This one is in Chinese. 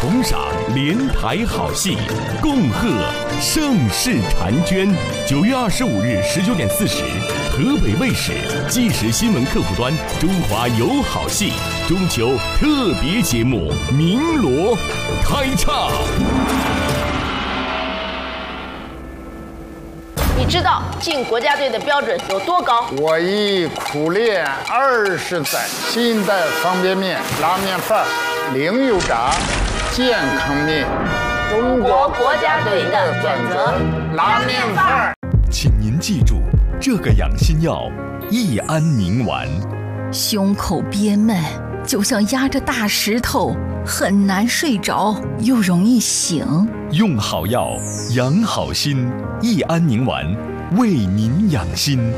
同赏连台好戏，恭贺盛世婵娟。9月25日19点40，河北卫视即时新闻客户端《中华有好戏》中秋特别节目《鸣锣》开唱。 你知道进国家队的标准有多高？ 我已苦练20载，新的方便面、拉面饭、零油炸、健康面， 中国国家队的选择拉面饭。 请您记住这个养心药益安宁丸。 胸口憋闷，就像压着大石头，很难睡着，又容易醒。 用好药养好心，益安宁丸为您养心。